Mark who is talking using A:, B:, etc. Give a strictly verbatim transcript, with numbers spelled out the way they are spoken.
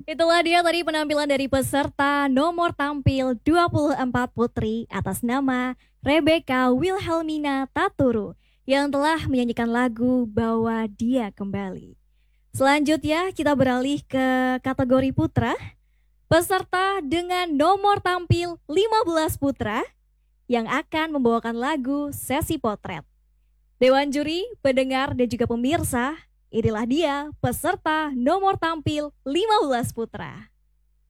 A: Itulah dia tadi penampilan dari peserta nomor tampil dua puluh empat putri atas nama Rebecca Wilhelmina Taturu yang telah menyanyikan lagu Bawa Dia Kembali. Selanjutnya kita beralih ke kategori putra. Peserta dengan nomor tampil lima belas putra yang akan membawakan lagu Sesi Potret. Dewan juri, pendengar, dan juga pemirsa, inilah dia peserta nomor tampil lima belas putra.